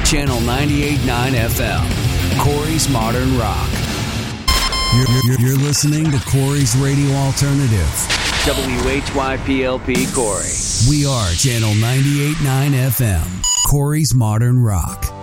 Channel 98.9 FM, Corey's Modern Rock. You're listening to Corey's Radio Alternative. WHYPLP Corey. We are Channel 98.9 FM, Corey's Modern Rock.